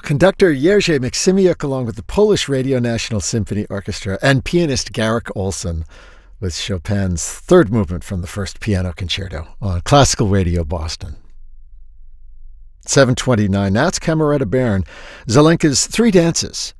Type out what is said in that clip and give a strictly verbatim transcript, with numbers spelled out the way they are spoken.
Conductor Jerzy Maksimiuk along with the Polish Radio National Symphony Orchestra and pianist Garrick Olson with Chopin's third movement from the first piano concerto on Classical Radio Boston. seven twenty-nine, that's Cameretta Baron, Zelenka's Three Dances,